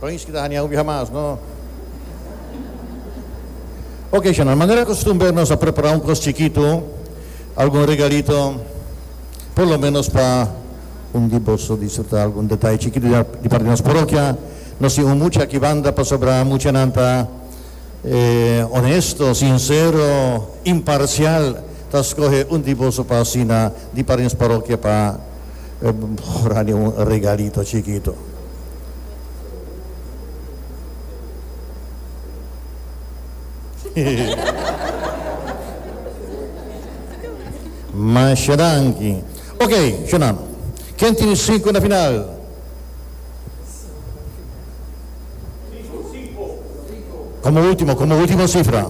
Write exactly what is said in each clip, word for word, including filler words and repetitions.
Promis kita hanya ubi jamás, ¿no? Ok, Shannon, manera acostumbrarnos a preparar un cos chiquito, algún regalito, por lo menos para un diboso disfrutar algún detalle chiquito de, de parte de nuestra parroquia. Nos digo mucha que banda para sobrar mucha nanta, eh, honesto, sincero, imparcial. Escoge un diboso para cena de parte de nuestra parroquia para eh, un regalito chiquito. Masharanki. Ok, Shonan. ¿Quién tiene cinco en la final? Como último, como última cifra.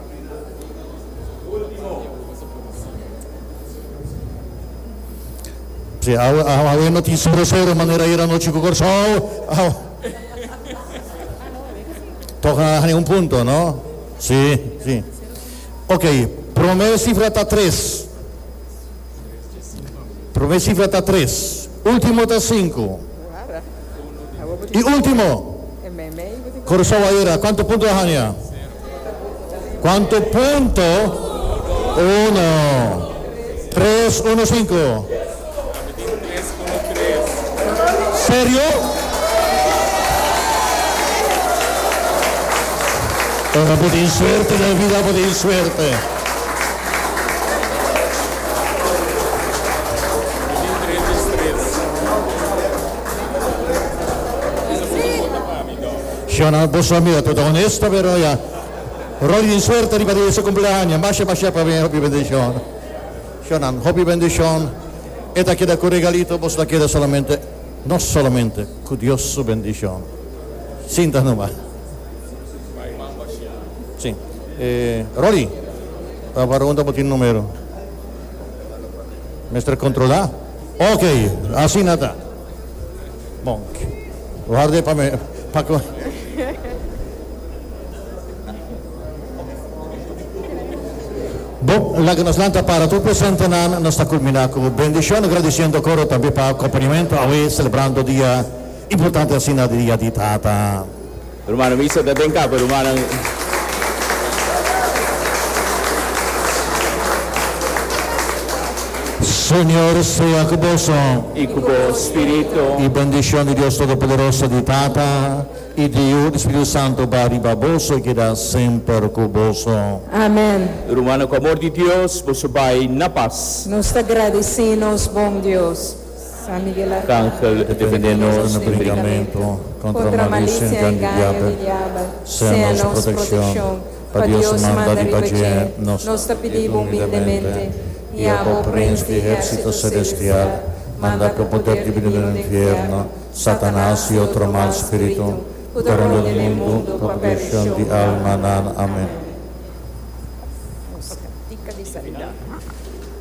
Sí, ahora no tiene cero cero, manera ir a noche con corso. Toca un punto, ¿no? Sí, sí. Ok, primera cifra está tres. Primera cifra está tres. Último está cinco. Y último. Corso era. ¿Cuántos puntos, Hania? ¿Cuántos puntos? Uno. Tres, uno, cinco. ¿Serio? Ahora podéis suerte, la vida podéis suerte. Shona, vos amiga, todo honesto, pero ya. Rolli di suerte di padre su cumpleaños. Masha, masha, para mí, happy bendición. Shona, happy bendición. Esta queda con regalito, vos la queda solamente, no solamente, con Dios su bendición. Sinta nomás. Sí. Eh, Rolli, la pregunta por el número. ¿Me controla? Ok, así nada. Bonk. Guarde para me. Pa Bom, la que nos lanta para tu presente nan, nos está culminando con bendición, agradeciendo coro también para acompañamiento a hoy, celebrando día importante así na día di Tata. Romano, visto da ben capo, Romano. Señor sea con vos y con vos, Espíritu, y bendición de Dios Todopoderoso de Tata y de Dios Espíritu Santo Bari Baboso y queda siempre con vos. Amém. Romano, com o amor de Deus, você vai na paz. Nós te agradecemos, bom Deus. San Miguel Ángel, defende-nos no brigamento contra a malícia e engano do diabo. Seja nossa proteção. Para Deus manda de pace, nós te pedimos humildemente. E a príncipe de exército celestial, manda que o poder divino do inferno, Satanás e outro mal espírito, para o mundo, para a perdição de alma. Amém.